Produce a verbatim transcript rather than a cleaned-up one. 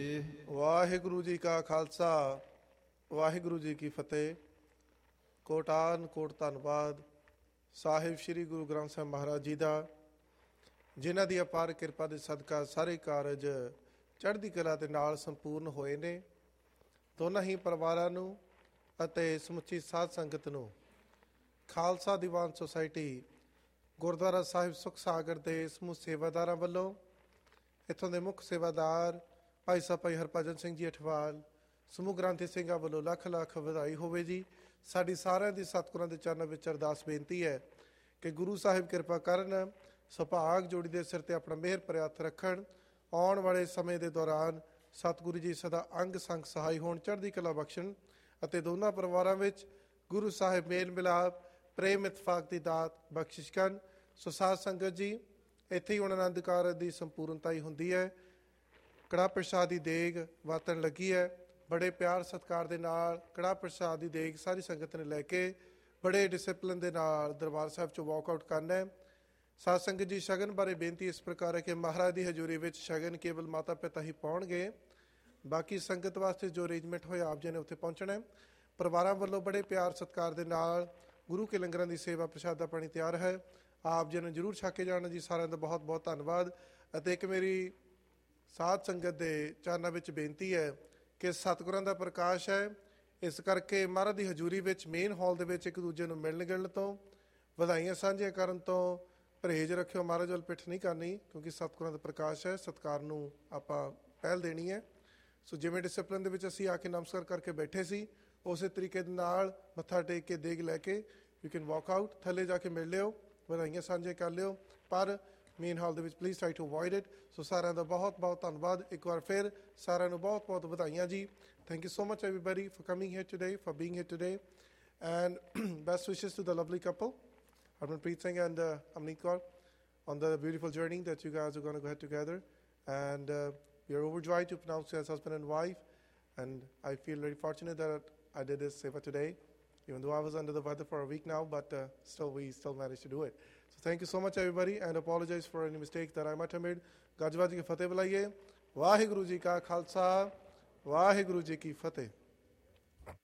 ਵਾਹਿਗੁਰੂ ਜੀ ਕਾ ਖਾਲਸਾ ਵਾਹਿਗੁਰੂ ਜੀ ਕੀ ਫਤਿਹ। ਕੋਟਾਨ ਕੋਟ ਧੰਨਵਾਦ ਸਾਹਿਬ ਸ੍ਰੀ ਗੁਰੂ ਗ੍ਰੰਥ ਸਾਹਿਬ ਮਹਾਰਾਜ ਜੀ ਦਾ, ਜਿਨ੍ਹਾਂ ਦੀ ਅਪਾਰ ਕਿਰਪਾ ਦੇ ਸਦਕਾ ਸਾਰੇ ਕਾਰਜ ਚੜ੍ਹਦੀ ਕਲਾ ਦੇ ਨਾਲ ਸੰਪੂਰਨ ਹੋਏ ਨੇ। ਦੋਨਾਂ ਹੀ ਪਰਿਵਾਰਾਂ ਨੂੰ ਅਤੇ ਸਮੁੱਚੀ ਸਾਧ ਸੰਗਤ ਨੂੰ ਖਾਲਸਾ ਦੀਵਾਨ ਸੁਸਾਇਟੀ ਗੁਰਦੁਆਰਾ ਸਾਹਿਬ ਸੁਖ ਸਾਗਰ ਦੇ ਸਮੂਹ ਸੇਵਾਦਾਰਾਂ ਵੱਲੋਂ, ਇੱਥੋਂ ਦੇ ਮੁੱਖ ਸੇਵਾਦਾਰ ਭਾਈ ਸਾਹਿਬ ਭਾਈ ਹਰਭਜਨ ਸਿੰਘ ਜੀ ਅਠਵਾਲ, ਸਮੂਹ ਗ੍ਰੰਥੀ ਸਿੰਘਾਂ ਵੱਲੋਂ ਲੱਖ ਲੱਖ ਵਧਾਈ ਹੋਵੇ ਜੀ। ਸਾਡੀ ਸਾਰਿਆਂ ਦੀ ਸਤਿਗੁਰਾਂ ਦੇ ਚਰਨਾਂ ਵਿੱਚ ਅਰਦਾਸ ਬੇਨਤੀ ਹੈ ਕਿ ਗੁਰੂ ਸਾਹਿਬ ਕਿਰਪਾ ਕਰਨ, ਸੁਭਾਗ ਜੋੜੀ ਦੇ ਸਿਰ 'ਤੇ ਆਪਣਾ ਮਿਹਰ ਭਰਿਆ ਹੱਥ ਰੱਖਣ। ਆਉਣ ਵਾਲੇ ਸਮੇਂ ਦੇ ਦੌਰਾਨ ਸਤਿਗੁਰੂ ਜੀ ਸਦਾ ਅੰਗ ਸੰਗ ਸਹਾਈ ਹੋਣ, ਚੜ੍ਹਦੀ ਕਲਾ ਬਖਸ਼ਣ ਅਤੇ ਦੋਨਾਂ ਪਰਿਵਾਰਾਂ ਵਿੱਚ ਗੁਰੂ ਸਾਹਿਬ ਮੇਲ ਮਿਲਾਪ, ਪ੍ਰੇਮ ਇਤਫਾਕ ਦੀ ਦਾਤ ਬਖਸ਼ਿਸ਼ ਕਰਨ। ਸੋ ਸਾਧ ਸੰਗਤ ਜੀ, ਇੱਥੇ ਹੀ ਹੁਣ ਆਨੰਦ ਕਾਰਜ ਦੀ ਸੰਪੂਰਨਤਾ ਹੀ ਹੁੰਦੀ ਹੈ। ਕੜਾਹ ਪ੍ਰਸ਼ਾਦ ਦੀ ਦੇਗ ਵਰਤਣ ਲੱਗੀ ਹੈ। ਬੜੇ ਪਿਆਰ ਸਤਿਕਾਰ ਦੇ ਨਾਲ ਕੜਾਹ ਪ੍ਰਸ਼ਾਦ ਦੀ ਦੇਗ ਸਾਰੀ ਸੰਗਤ ਨੇ ਲੈ ਕੇ ਬੜੇ ਡਿਸਿਪਲਿਨ ਦੇ ਨਾਲ ਦਰਬਾਰ ਸਾਹਿਬ 'ਚੋਂ ਵਾਕਆਊਟ ਕਰਨਾ ਹੈ। ਸਾਧ ਸੰਗਤ ਜੀ, ਸ਼ਗਨ ਬਾਰੇ ਬੇਨਤੀ ਇਸ ਪ੍ਰਕਾਰ ਹੈ ਕਿ ਮਹਾਰਾਜ ਦੀ ਹਜ਼ੂਰੀ ਵਿੱਚ ਸ਼ਗਨ ਕੇਵਲ ਮਾਤਾ ਪਿਤਾ ਹੀ ਪਾਉਣਗੇ। ਬਾਕੀ ਸੰਗਤ ਵਾਸਤੇ ਜੋ ਅਰੇਂਜਮੈਂਟ ਹੋਇਆ ਆਪ ਜੀ ਨੇ ਉੱਥੇ ਪਹੁੰਚਣਾ ਹੈ। ਪਰਿਵਾਰਾਂ ਵੱਲੋਂ ਬੜੇ ਪਿਆਰ ਸਤਿਕਾਰ ਦੇ ਨਾਲ ਗੁਰੂ ਕੇ ਲੰਗਰਾਂ ਦੀ ਸੇਵਾ ਪ੍ਰਸ਼ਾਦਾ ਪਾਣੀ ਤਿਆਰ ਹੈ। ਆਪ ਜੀ ਨੂੰ ਜ਼ਰੂਰ ਛਕ ਕੇ ਜਾਣਾ ਜੀ। ਸਾਰਿਆਂ ਦਾ ਬਹੁਤ ਬਹੁਤ ਧੰਨਵਾਦ। ਅਤੇ ਇੱਕ ਮੇਰੀ ਸਾਧ ਸੰਗਤ ਦੇ ਚਰਨਾਂ ਵਿੱਚ ਬੇਨਤੀ ਹੈ ਕਿ ਸਤਿਗੁਰਾਂ ਦਾ ਪ੍ਰਕਾਸ਼ ਹੈ, ਇਸ ਕਰਕੇ ਮਹਾਰਾਜ ਦੀ ਹਜ਼ੂਰੀ ਵਿੱਚ ਮੇਨ ਹਾਲ ਦੇ ਵਿੱਚ ਇੱਕ ਦੂਜੇ ਨੂੰ ਮਿਲਣ ਗਿਲਣ ਤੋਂ, ਵਧਾਈਆਂ ਸਾਂਝੀਆਂ ਕਰਨ ਤੋਂ ਪਰਹੇਜ਼ ਰੱਖਿਓ। ਮਹਾਰਾਜ ਵੱਲ ਪਿੱਠ ਨਹੀਂ ਕਰਨੀ, ਕਿਉਂਕਿ ਸਤਿਗੁਰਾਂ ਦਾ ਪ੍ਰਕਾਸ਼ ਹੈ। ਸਤਿਕਾਰ ਨੂੰ ਆਪਾਂ ਪਹਿਲ ਦੇਣੀ ਹੈ। ਸੋ ਜਿਵੇਂ ਡਿਸਿਪਲਿਨ ਦੇ ਵਿੱਚ ਅਸੀਂ ਆ ਕੇ ਨਮਸਕਾਰ ਕਰਕੇ ਬੈਠੇ ਸੀ, ਉਸੇ ਤਰੀਕੇ ਦੇ ਨਾਲ ਮੱਥਾ ਟੇਕ ਕੇ ਦੇਗ ਲੈ ਕੇ ਯੂ ਕੈਨ ਵਾਕ ਆਊਟ। ਥੱਲੇ ਜਾ ਕੇ ਮਿਲ ਲਿਓ, ਵਧਾਈਆਂ ਸਾਂਝੀਆਂ ਕਰ ਲਿਓ, ਪਰ ਮੇਨ ਹਾਲ ਦੇ ਵਿੱਚ please try to avoid it. ਸੋ ਸਾਰਿਆਂ ਦਾ ਬਹੁਤ ਬਹੁਤ ਧੰਨਵਾਦ। ਇੱਕ ਵਾਰ ਫਿਰ ਸਾਰਿਆਂ ਨੂੰ ਬਹੁਤ ਬਹੁਤ ਵਧਾਈਆਂ ਜੀ। Thank you so much everybody for coming hair today, for being hair today, and best ਵਿਸ਼ੇਸ to the Lovely couple Harmanpreet Singh and uh, Amneet Kaur on the beautiful journey that you guys are going to go ahead together. And uh, we are overjoyed to pronounce you as husband and wife. And I feel very fortunate that I did this seva today, even though I was under the weather for a week now, but uh, still we still managed to do it. So thank you so much everybody, and apologize for any mistakes that I might have made. ਗੱਜ ਵੱਜ ਕੇ ਫਤਿਹ ਬੁਲਾਈਏ। ਵਾਹਿਗੁਰੂ ਜੀ ਕਾ ਖਾਲਸਾ, ਵਾਹਿਗੁਰੂ ਜੀ ਕੀ ਫਤਿਹ।